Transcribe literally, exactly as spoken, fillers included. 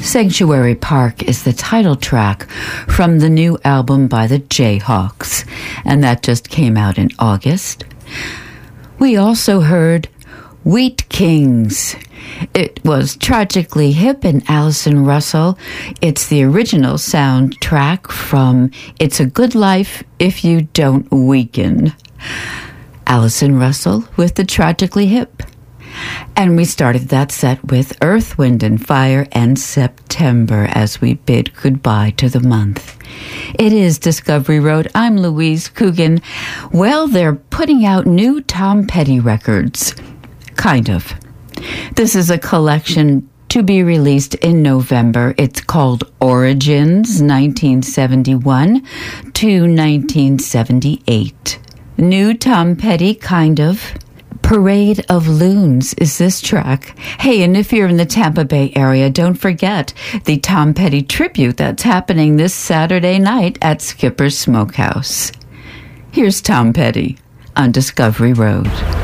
Sanctuary Park is the title track from the new album by the Jayhawks, and that just came out in August. We also heard Wheat Kings. It was Tragically Hip and Allison Russell. It's the original soundtrack from It's a Good Life If You Don't Weaken. Allison Russell with the Tragically Hip. And we started that set with Earth, Wind and Fire and September as we bid goodbye to the month. It is Discovery Road. I'm Louise Coogan. Well, they're putting out new Tom Petty records. Kind of. This is a collection to be released in November. It's called Origins nineteen seventy-one to nineteen seventy-eight. New Tom Petty, kind of. Parade of Loons is this track. Hey, and if you're in the Tampa Bay area, don't forget the Tom Petty tribute that's happening this Saturday night at Skipper's Smokehouse. Here's Tom Petty on Discovery Road.